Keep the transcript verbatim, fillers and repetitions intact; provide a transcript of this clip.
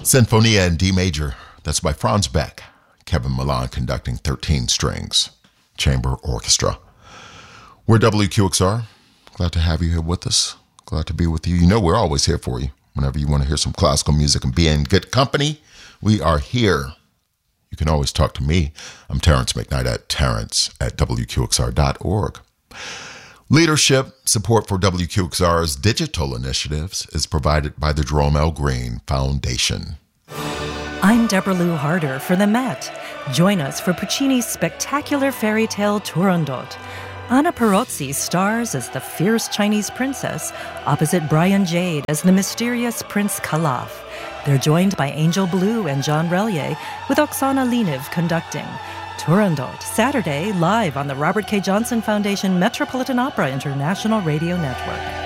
Sinfonia in D major. That's by Franz Beck. Kevin Milan conducting thirteen strings. Chamber Orchestra. We're W Q X R. Glad to have you here with us. Glad to be with you. You know we're always here for you. Whenever you want to hear some classical music and be in good company, we are here. You can always talk to me. I'm Terrence McKnight at Terrence at W Q X R dot org. Leadership support for W Q X R's digital initiatives is provided by the Jerome L. Green Foundation. I'm Deborah Lou Harder for the Met. Join us for Puccini's spectacular fairy tale Turandot. Anna Perozzi stars as the fierce Chinese princess, opposite Brian Jade as the mysterious Prince Kalaf. They're joined by Angel Blue and John Relier, with Oksana Leniv conducting. Turandot, Saturday, live on the Robert K. Johnson Foundation Metropolitan Opera International Radio Network.